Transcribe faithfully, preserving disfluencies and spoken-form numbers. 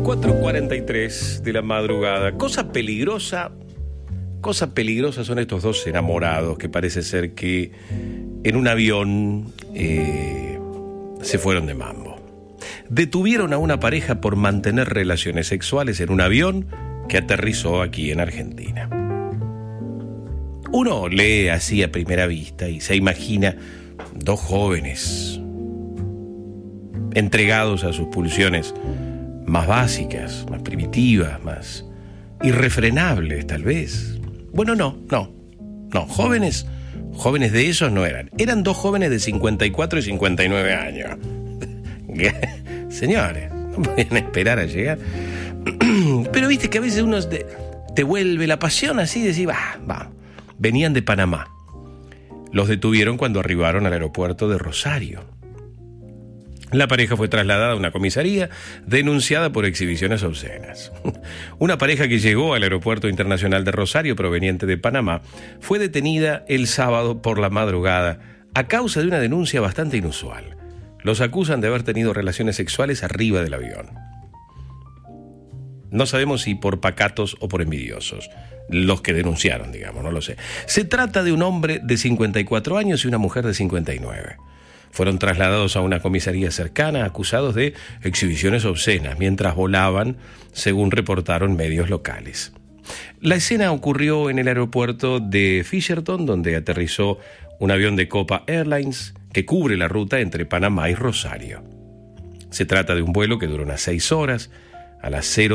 cuatro cuarenta y tres de la madrugada. Cosa peligrosa, cosa peligrosa son estos dos enamorados que parece ser que en un avión eh, se fueron de mambo. Detuvieron a una pareja por mantener relaciones sexuales en un avión que aterrizó aquí en Argentina. Uno lee así a primera vista y se imagina dos jóvenes entregados a sus pulsiones más básicas, más primitivas, más irrefrenables tal vez. Bueno, no, no, no, jóvenes, jóvenes de esos no eran. Eran dos jóvenes de cincuenta y cuatro y cincuenta y nueve años. Señores, no podían esperar a llegar. Pero viste que a veces uno te, te vuelve la pasión así, decir, va, va. Venían de Panamá. Los detuvieron cuando arribaron al aeropuerto de Rosario. La pareja fue trasladada a una comisaría denunciada por exhibiciones obscenas. Una pareja que llegó al Aeropuerto Internacional de Rosario proveniente de Panamá fue detenida el sábado por la madrugada a causa de una denuncia bastante inusual. Los acusan de haber tenido relaciones sexuales arriba del avión. No sabemos si por pacatos o por envidiosos. Los que denunciaron, digamos, no lo sé. Se trata de un hombre de cincuenta y cuatro años y una mujer de cincuenta y nueve. Fueron trasladados a una comisaría cercana acusados de exhibiciones obscenas mientras volaban, según reportaron medios locales. La escena ocurrió en el aeropuerto de Fisherton, donde aterrizó un avión de Copa Airlines que cubre la ruta entre Panamá y Rosario. Se trata de un vuelo que duró unas seis horas. A las cero